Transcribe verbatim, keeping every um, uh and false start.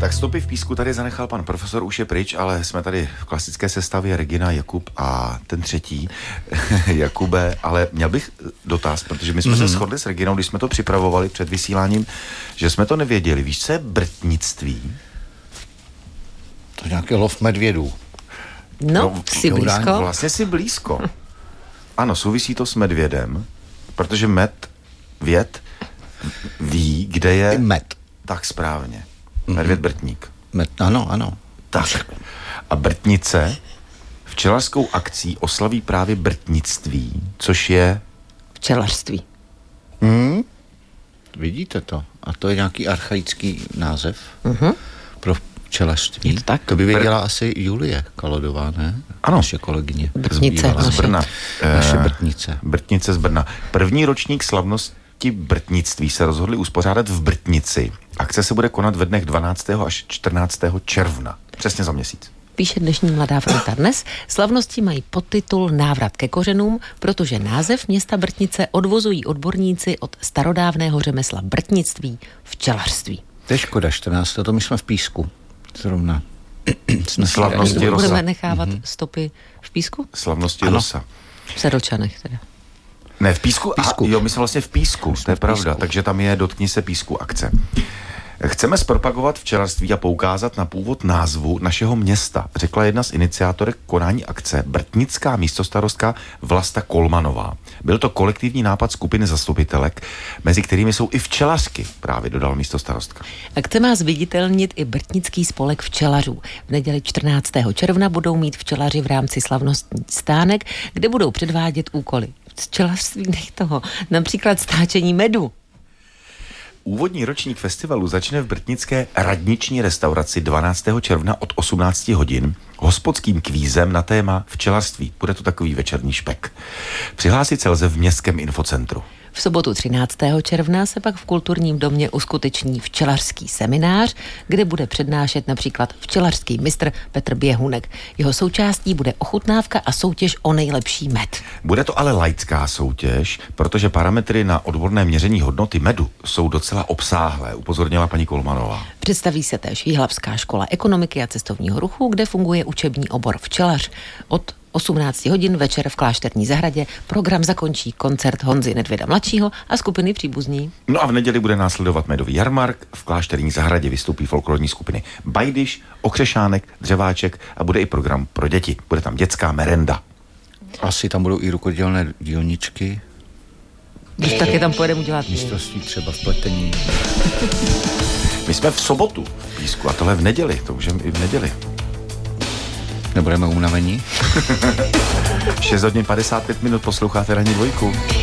Tak stopy v písku tady zanechal pan profesor, už je pryč, ale jsme tady v klasické sestavě Regina, Jakub a ten třetí, Jakube, ale měl bych dotaz, protože my jsme mm-hmm. se shodli s Reginou, když jsme to připravovali před vysíláním, že jsme to nevěděli. Víš, co je brtnictví? To je nějaký lov medvědů. No, no jsi blízko. Vlastně jsi blízko. Ano, souvisí to s medvědem, protože med, věd ví, kde je... Med. Tak správně. Medvěd brtník. Med, ano, ano. Tak. A brtnice včelařskou akcí oslaví právě brtnictví, což je... Včelařství. Hmm? Vidíte to? A to je nějaký archaický název uh-huh. pro včelařství. To, tak? To by věděla Br... asi Julie Kalodová, ne? Ano. Naše kolegyně. Brtnice. Z Brna. Naše Brtnice. Brtnice z Brna. První ročník slavnosti brtnictví se rozhodli uspořádat v Brtnici. Akce se bude konat ve dnech dvanáctého až čtrnáctého června. Přesně za měsíc. Píše dnešní Mladá fronta dnes. Slavnosti mají podtitul Návrat ke kořenům, protože název města Brtnice odvozují odborníci od starodávného řemesla brtnictví, včelařství. To je škoda, čtrnáctého to my jsme v písku. Zrovna. Slavnosti Rosa. Budeme nechávat mm-hmm. stopy v písku? Slavnosti ano. Rosa. V Sedlčanech teda. Ne, v písku. písku. Aha, jo, my jsme vlastně v písku, to je pravda, takže tam je Dotkni se písku akce. Chceme zpropagovat včelařství a poukázat na původ názvu našeho města, řekla jedna z iniciátorek konání akce, brtnická místostarostka Vlasta Kolmanová. Byl to kolektivní nápad skupiny zastupitelek, mezi kterými jsou i včelařky, právě dodal místostarostka. Akce má zviditelnit i Brtnický spolek včelařů. V neděli čtrnáctého června budou mít včelaři v rámci slavnostní stánek, kde budou předvádět úkoly. Včelařství nech toho, například stáčení medu. Úvodní ročník festivalu začne v brtnické radniční restauraci dvanáctého června od osmnácti hodin hospodským kvízem na téma včelařství. Bude to takový večerní špek. Přihlásit se lze v městském infocentru. V sobotu třináctého června se pak v kulturním domě uskuteční včelařský seminář, kde bude přednášet například včelařský mistr Petr Běhunek. Jeho součástí bude ochutnávka a soutěž o nejlepší med. Bude to ale laická soutěž, protože parametry na odborné měření hodnoty medu jsou docela obsáhlé, upozornila paní Kolmanová. Představí se též Jihlavská škola ekonomiky a cestovního ruchu, kde funguje učební obor včelař. Od osmnácti hodin večer v Klášterní zahradě program zakončí koncert Honzy Nedvěda mladšího a skupiny příbuzní. No a v neděli bude následovat medový jarmark, v Klášterní zahradě vystoupí folklorní skupiny Bajdyš, Okřešánek, Dřeváček a bude i program pro děti. Bude tam dětská merenda. Asi tam budou i rukodělné dílničky. Když taky tam pojedeme udělat mistrovství třeba v pletení. My jsme v sobotu v Písku a tohle v neděli, to můžeme i v neděli. Nebudeme unavení? šest hodin padesát pět minut, posloucháte Ranní dvojku.